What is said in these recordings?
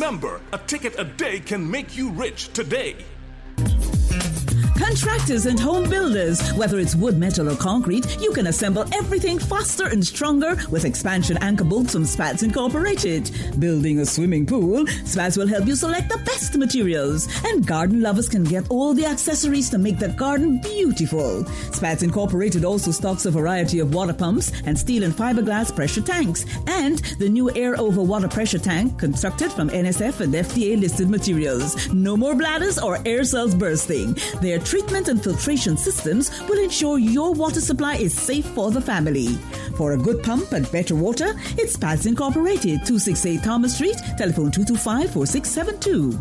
Remember, a ticket a day can make you rich today. Contractors and home builders, whether it's wood, metal, or concrete, you can assemble everything faster and stronger with expansion anchor bolts from Spats Incorporated. Building a swimming pool, Spats will help you select the best materials. And garden lovers can get all the accessories to make the garden beautiful. Spats Incorporated also stocks a variety of water pumps and steel and fiberglass pressure tanks. And the new air over water pressure tank constructed from NSF and FDA listed materials. No more bladders or air cells bursting. Their treatment and filtration systems will ensure your water supply is safe for the family. For a good pump and better water, it's Spats Incorporated, 268 Thomas Street, telephone 225-4672.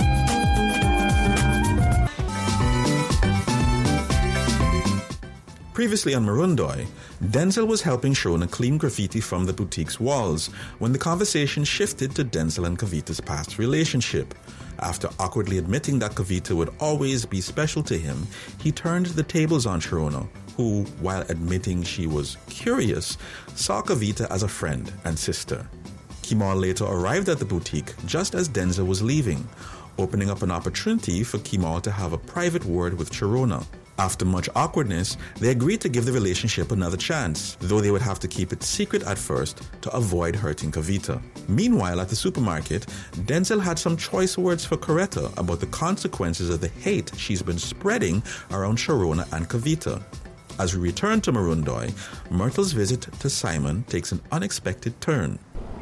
Previously on Marundoy, Denzel was helping Sharona clean graffiti from the boutique's walls when the conversation shifted to Denzel and Kavita's past relationship. After awkwardly admitting that Kavita would always be special to him, he turned the tables on Sharona, who, while admitting she was curious, saw Kavita as a friend and sister. Kemal later arrived at the boutique just as Denzel was leaving, opening up an opportunity for Kemal to have a private word with Sharona. After much awkwardness, they agreed to give the relationship another chance, though they would have to keep it secret at first to avoid hurting Kavita. Meanwhile, at the supermarket, Denzel had some choice words for Coretta about the consequences of the hate she's been spreading around Sharona and Kavita. As we return to Marundoy, Myrtle's visit to Simon takes an unexpected turn.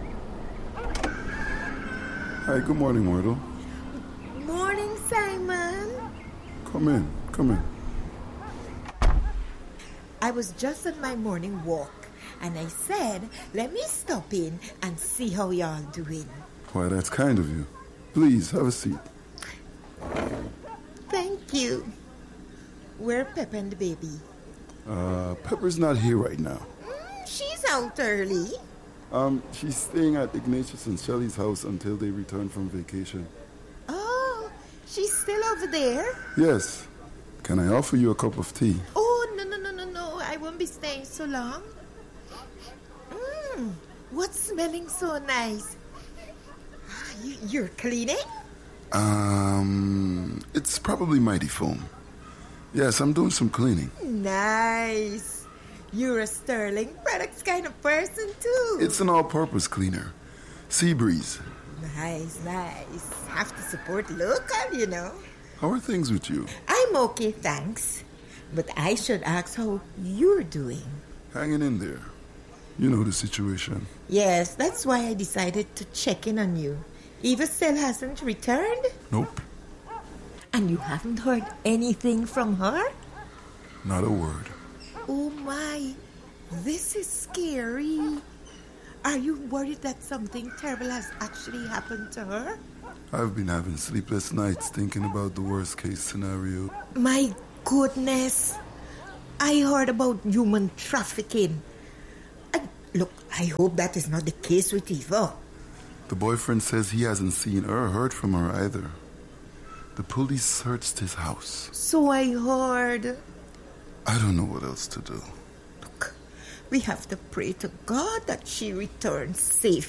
Hi, good morning, Myrtle. Morning, Simon. Come in. I was just on my morning walk, and I said, let me stop in and see how y'all doing. Why, that's kind of you. Please, have a seat. Thank you. Where Pepper and the baby? Pepper's not here right now. She's out early. She's staying at Ignatius and Shelley's house until they return from vacation. Oh, she's still over there? Yes. Can I offer you a cup of tea? Oh, no. I won't be staying so long. What's smelling so nice? You're cleaning? It's probably Mighty Foam. Yes, I'm doing some cleaning. Nice. You're a Sterling Products kind of person, too. It's an all-purpose cleaner. Sea Breeze. Nice. Have to support local, you know. How are things with you? I'm okay, thanks. But I should ask how you're doing. Hanging in there. You know the situation. Yes, that's why I decided to check in on you. Eva still hasn't returned? Nope. And you haven't heard anything from her? Not a word. Oh my, this is scary. Are you worried that something terrible has actually happened to her? I've been having sleepless nights thinking about the worst case scenario. My goodness. I heard about human trafficking. I hope that is not the case with Eva. The boyfriend says he hasn't seen or heard from her either. The police searched his house. So I heard. I don't know what else to do. Look, we have to pray to God that she returns safe.